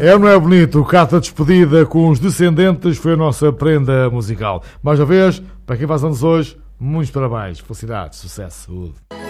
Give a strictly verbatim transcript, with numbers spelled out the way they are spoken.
É, não é bonito? Carta de despedida com os descendentes foi a nossa prenda musical. Mais uma vez, para quem faz anos hoje, muitos parabéns, felicidades, sucesso, saúde.